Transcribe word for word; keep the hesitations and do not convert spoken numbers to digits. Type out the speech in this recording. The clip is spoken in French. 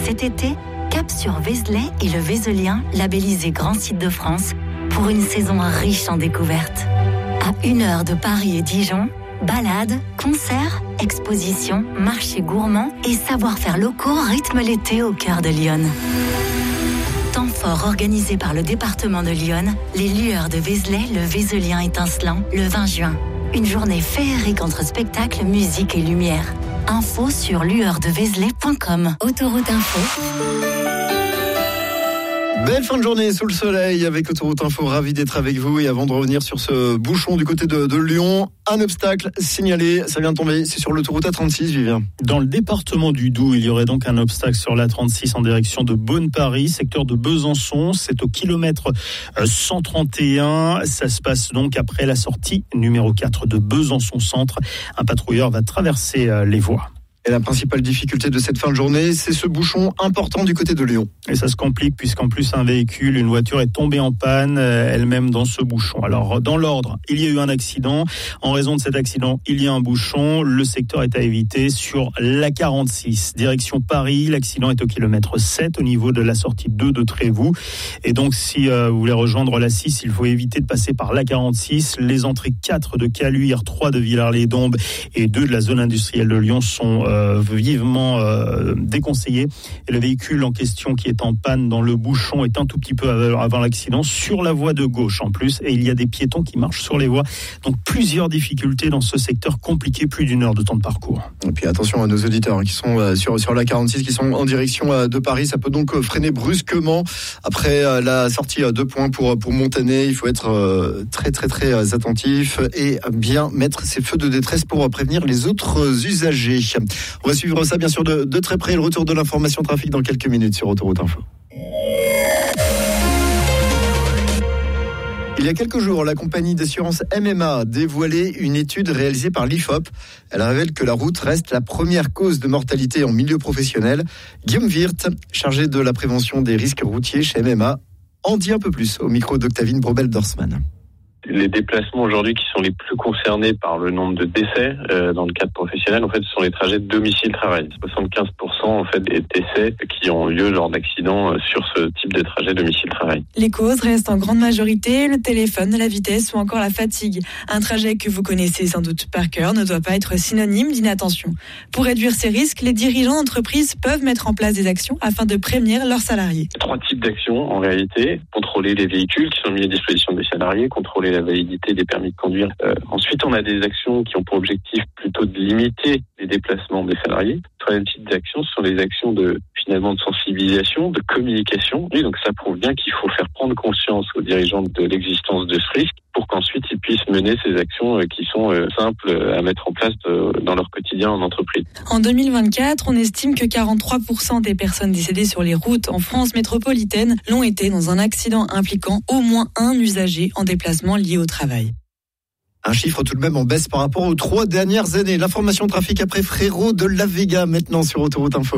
Cet été, cap sur Vézelay et le Vézelien, labellisé Grand Site de France, pour une saison riche en découvertes. À une heure de Paris et Dijon, balades, concerts, expositions, marchés gourmands et savoir-faire locaux rythment l'été au cœur de Lyon. Temps fort organisé par le département de Lyon, les lueurs de Vézelay, le Vézelien étincelant, le vingt juin. Une journée féerique entre spectacles, musique et lumière. Info sur lueur de vézelay point com. Autoroute Info. Belle fin de journée sous le soleil avec Autoroute Info, ravi d'être avec vous. Et avant de revenir sur ce bouchon du côté de, de Lyon, un obstacle signalé, ça vient de tomber, c'est sur l'autoroute A trente-six, Vivien. Dans le département du Doubs, il y aurait donc un obstacle sur l'A trente-six en direction de Beaune-Paris, secteur de Besançon, c'est au kilomètre cent trente et un, ça se passe donc après la sortie numéro quatre de Besançon Centre. Un patrouilleur va traverser les voies. Et la principale difficulté de cette fin de journée, c'est ce bouchon important du côté de Lyon. Et ça se complique puisqu'en plus un véhicule, une voiture est tombée en panne euh, elle-même dans ce bouchon. Alors dans l'ordre, il y a eu un accident. En raison de cet accident, il y a un bouchon. Le secteur est à éviter sur l'A quarante-six. Direction Paris, l'accident est au kilomètre sept au niveau de la sortie deux de Trévoux. Et donc si euh, vous voulez rejoindre l'A six, il faut éviter de passer par l'A quarante-six. Les entrées quatre de Caluire, trois de Villars-les-Dombes et deux de la zone industrielle de Lyon sont euh, Euh, vivement euh, déconseillé. Et le véhicule en question qui est en panne dans le bouchon est un tout petit peu avant l'accident sur la voie de gauche en plus, et il y a des piétons qui marchent sur les voies. Donc plusieurs difficultés dans ce secteur compliqué, plus d'une heure de temps de parcours. Et puis attention à nos auditeurs qui sont euh, sur, sur l'A quarante-six, qui sont en direction euh, de Paris. Ça peut donc euh, freiner brusquement après euh, la sortie à euh, deux points pour, pour Montané. Il faut être euh, très très très euh, attentif et bien mettre ses feux de détresse pour euh, prévenir les autres usagers. On va suivre ça bien sûr de, de très près. Le retour de l'information trafic dans quelques minutes sur Autoroute Info. Il y a quelques jours, la compagnie d'assurance M M A dévoilait une étude réalisée par l'I F O P. Elle révèle que la route reste la première cause de mortalité en milieu professionnel. Guillaume Wirth, chargé de la prévention des risques routiers chez M M A, en dit un peu plus au micro d'Octavine Brobel-Dorsman. Les déplacements aujourd'hui qui sont les plus concernés par le nombre de décès euh, dans le cadre professionnel, en fait, ce sont les trajets de domicile-travail. soixante-quinze pour cent en fait des décès qui ont lieu lors d'accidents euh, sur ce type de trajet domicile-travail. Les causes restent en grande majorité le téléphone, la vitesse ou encore la fatigue. Un trajet que vous connaissez sans doute par cœur ne doit pas être synonyme d'inattention. Pour réduire ces risques, les dirigeants d'entreprise peuvent mettre en place des actions afin de prévenir leurs salariés. Trois types d'actions en réalité. Contrôler les véhicules qui sont mis à disposition des salariés, contrôler la validité des permis de conduire. Euh, ensuite, on a des actions qui ont pour objectif plutôt de limiter les déplacements des salariés. Troisième type d'actions, ce sont les actions de finalement de sensibilisation, de communication. Et donc ça prouve bien qu'il faut faire prendre conscience aux dirigeants de l'existence de ce risque pour qu'ensuite ils puissent mener ces actions qui sont euh, simples à mettre en place de, dans leur quotidien en entreprise. En deux mille vingt-quatre, on estime que quarante-trois pour cent des personnes décédées sur les routes en France métropolitaine l'ont été dans un accident impliquant au moins un usager en déplacement lié au travail. Un chiffre tout de même en baisse par rapport aux trois dernières années. L'information trafic après Frérot de La Vega maintenant sur Autoroute Info.